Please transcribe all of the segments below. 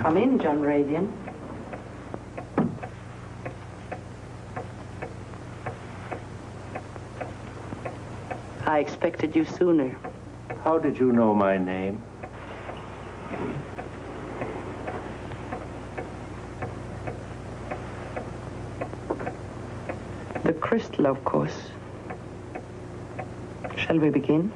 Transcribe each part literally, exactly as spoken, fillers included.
Come in, John Radian. I expected you sooner. How did you know my name? The crystal, of course. Shall we begin?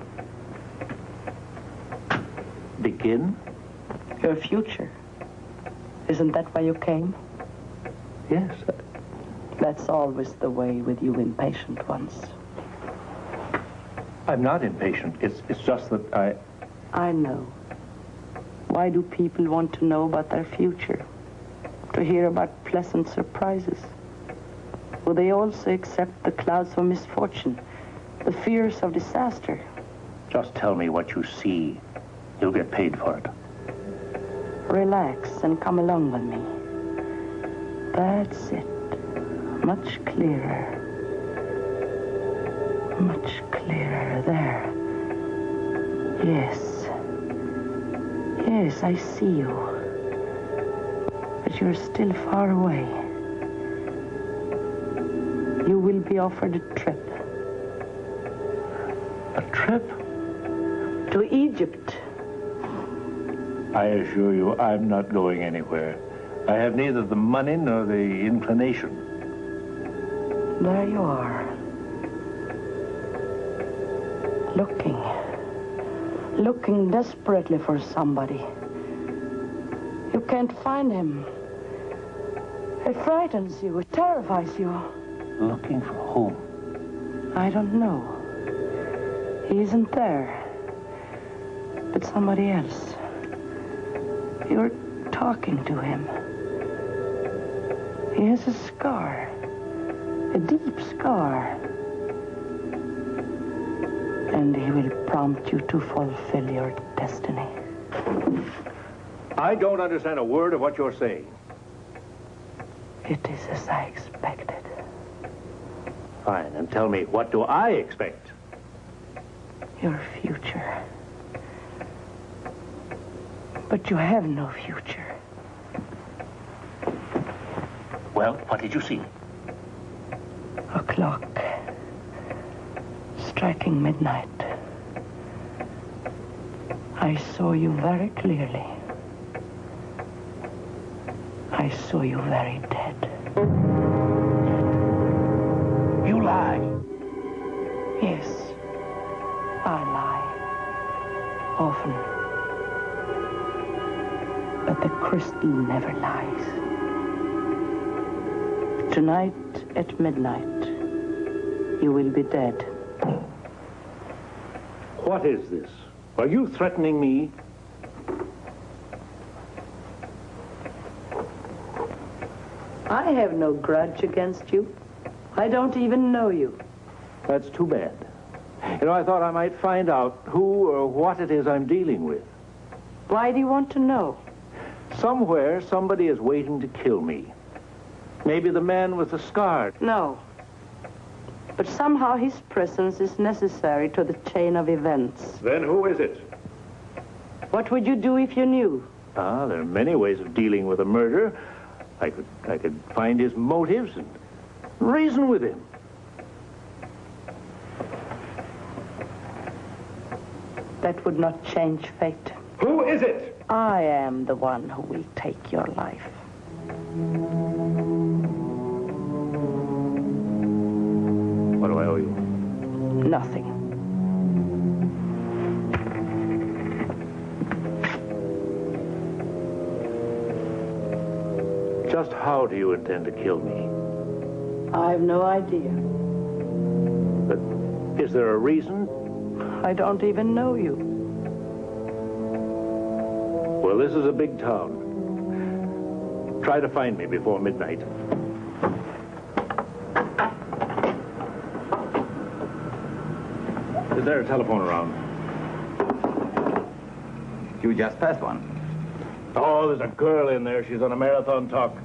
Begin? Your future. Isn't that why you came? Yes. That's always the way with you impatient ones. I'm not impatient. It's, it's just that I... I know. Why do people want to know about their future? To hear about pleasant surprises? Will they also accept the clouds of misfortune, the fears of disaster? Just tell me what you see. You'll get paid for it. Relax and come along with me. That's it. Much clearer. Much clearer there. Yes. Yes, I see you. But you're still far away. You will be offered a trip. A trip? To Egypt. I assure you, I'm not going anywhere. I have neither the money nor the inclination. There you are. Looking. Looking desperately for somebody. You can't find him. It frightens you. It terrifies you. Looking for whom? I don't know. He isn't there. But somebody else. You're talking to him. He has a scar. A deep scar. And he will prompt you to fulfill your destiny. I don't understand a word of what you're saying. It is as I expected. Fine, and tell me, what do I expect? Your future. But you have no future. Well, what did you see? A clock. Striking midnight. I saw you very clearly. I saw you very dead. You lie. Yes, I lie. Often. But the crystal never lies. Tonight at midnight, you will be dead. What is this? Are you threatening me? I have no grudge against you. I don't even know you. That's too bad. You know, I thought I might find out who or what it is I'm dealing with. Why do you want to know? Somewhere, somebody is waiting to kill me. Maybe the man with the scar. No. But somehow his presence is necessary to the chain of events. Then who is it? What would you do if you knew? Ah, there are many ways of dealing with a murder. I could, I could find his motives and reason with him. That would not change fate. Who is it? I am the one who will take your life. What do I owe you? Nothing. Just how do you intend to kill me? I have no idea. But is there a reason? I don't even know you. Well, this is a big town. Try to find me before midnight. Is there a telephone around? You just passed one. Oh, there's a girl in there. She's on a marathon talk.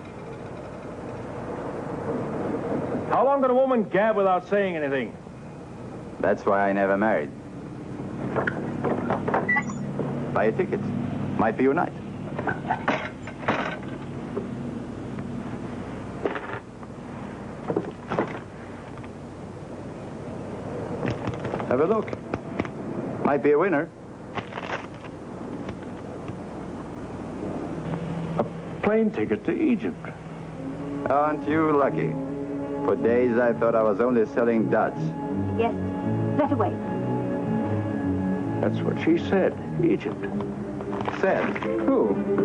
How long can a woman gab without saying anything? That's why I never married. Buy a ticket. Might be your night. Have a look. Might be a winner. A plane ticket to Egypt. Aren't you lucky? For days I thought I was only selling duds. Yes, that away. That's what she said, Egypt. Said? Who?